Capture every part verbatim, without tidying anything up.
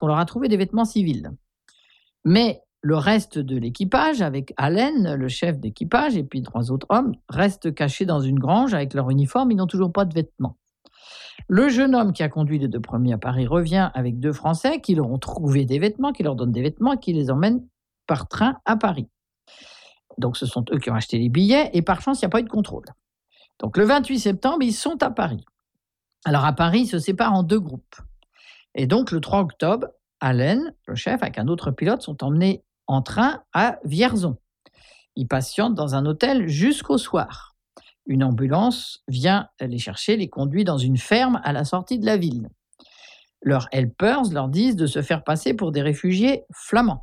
leur a trouvé des vêtements civils. Mais le reste de l'équipage, avec Allen, le chef d'équipage, et puis trois autres hommes, restent cachés dans une grange avec leur uniforme. Ils n'ont toujours pas de vêtements. Le jeune homme qui a conduit les deux premiers à Paris revient avec deux Français qui leur ont trouvé des vêtements, qui leur donnent des vêtements et qui les emmènent par train à Paris. Donc ce sont eux qui ont acheté les billets et par chance, il n'y a pas eu de contrôle. Donc le vingt-huit septembre, ils sont à Paris. Alors à Paris, ils se séparent en deux groupes. Et donc le trois octobre, Allen, le chef, avec un autre pilote, sont emmenés en train à Vierzon. Ils patientent dans un hôtel jusqu'au soir. Une ambulance vient les chercher, les conduit dans une ferme à la sortie de la ville. Leurs helpers leur disent de se faire passer pour des réfugiés flamands.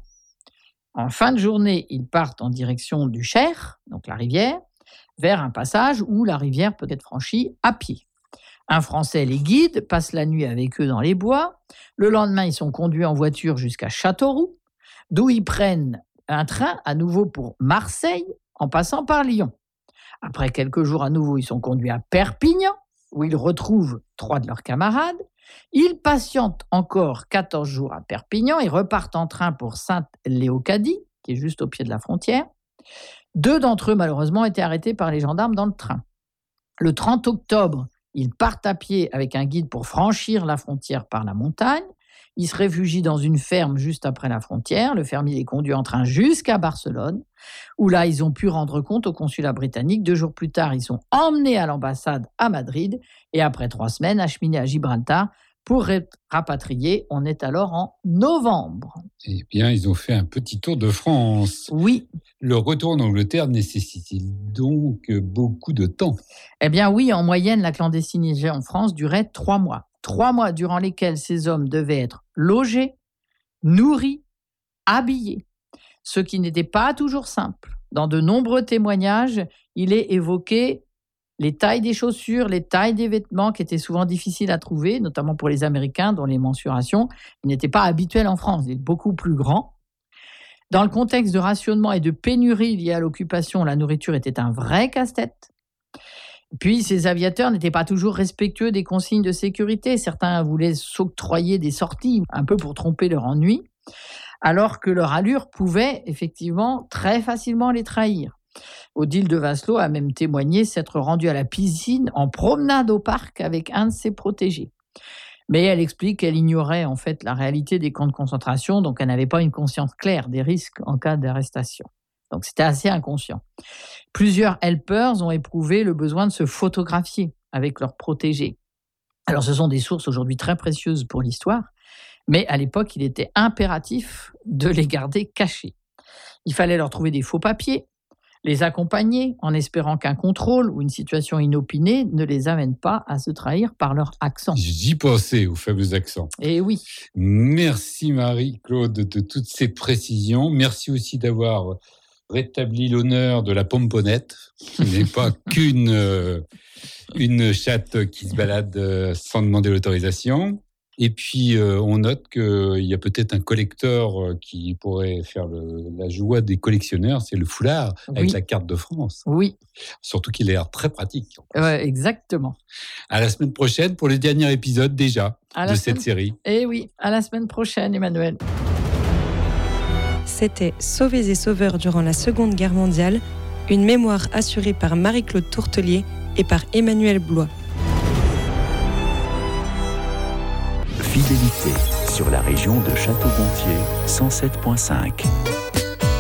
En fin de journée, ils partent en direction du Cher, donc la rivière, vers un passage où la rivière peut être franchie à pied. Un Français les guide, passe la nuit avec eux dans les bois. Le lendemain, ils sont conduits en voiture jusqu'à Châteauroux, d'où ils prennent un train à nouveau pour Marseille, en passant par Lyon. Après quelques jours à nouveau, ils sont conduits à Perpignan, où ils retrouvent trois de leurs camarades. Ils patientent encore quatorze jours à Perpignan et repartent en train pour Sainte-Léocadie, qui est juste au pied de la frontière. Deux d'entre eux, malheureusement, étaient arrêtés par les gendarmes dans le train. Le trente octobre, ils partent à pied avec un guide pour franchir la frontière par la montagne. Ils se réfugient dans une ferme juste après la frontière. Le fermier les conduit en train jusqu'à Barcelone, où là, ils ont pu rendre compte au consulat britannique. Deux jours plus tard, ils sont emmenés à l'ambassade à Madrid et après trois semaines, acheminés à Gibraltar pour être rapatriés. On est alors en novembre. Eh bien, ils ont fait un petit tour de France. Oui. Le retour en Angleterre nécessite donc beaucoup de temps. Eh bien oui, en moyenne, la clandestinité en France durait trois mois. Trois mois durant lesquels ces hommes devaient être logés, nourris, habillés, ce qui n'était pas toujours simple. Dans de nombreux témoignages, il est évoqué les tailles des chaussures, les tailles des vêtements qui étaient souvent difficiles à trouver, notamment pour les Américains dont les mensurations n'étaient pas habituelles en France, ils étaient beaucoup plus grands. Dans le contexte de rationnement et de pénurie liée à l'occupation, la nourriture était un vrai casse-tête. Puis, ces aviateurs n'étaient pas toujours respectueux des consignes de sécurité. Certains voulaient s'octroyer des sorties, un peu pour tromper leur ennui, alors que leur allure pouvait effectivement très facilement les trahir. Odile de Vasselot a même témoigné s'être rendue à la piscine en promenade au parc avec un de ses protégés. Mais elle explique qu'elle ignorait en fait la réalité des camps de concentration, donc elle n'avait pas une conscience claire des risques en cas d'arrestation. Donc c'était assez inconscient. Plusieurs helpers ont éprouvé le besoin de se photographier avec leurs protégés. Alors ce sont des sources aujourd'hui très précieuses pour l'histoire, mais à l'époque il était impératif de les garder cachés. Il fallait leur trouver des faux papiers, les accompagner en espérant qu'un contrôle ou une situation inopinée ne les amène pas à se trahir par leur accent. J'y pensais, aux fameux accents. Eh oui. Merci Marie-Claude de toutes ces précisions. Merci aussi d'avoir rétabli l'honneur de la pomponnette, qui n'est pas qu'une euh, une chatte qui se balade euh, sans demander l'autorisation. Et puis, euh, on note qu'il y a peut-être un collecteur euh, qui pourrait faire le, la joie des collectionneurs, c'est le foulard oui. avec la carte de France. Oui. Surtout qu'il a l'air très pratique. Ouais, exactement. À la semaine prochaine pour le dernier épisode déjà de semaine... cette série. Eh oui, à la semaine prochaine, Emmanuel. C'était Sauvés et sauveurs durant la Seconde Guerre mondiale, une mémoire assurée par Marie-Claude Tourtelier et par Emmanuel Blois. Fidélité sur la région de Château-Gontier cent sept virgule cinq.